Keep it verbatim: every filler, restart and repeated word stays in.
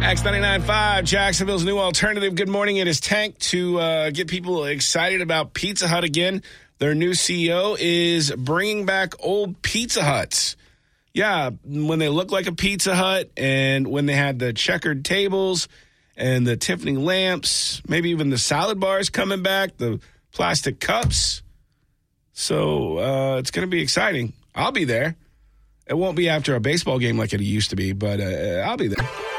X ninety-nine point five, Jacksonville's new alternative. Good morning. It is Tank to uh, get people excited about Pizza Hut again. Their new C E O is bringing back old Pizza Huts. Yeah, when they look like a Pizza Hut and when they had the checkered tables and the Tiffany lamps, maybe even the salad bars coming back, the plastic cups. So uh, it's going to be exciting. I'll be there. It won't be after a baseball game like it used to be, but uh, I'll be there.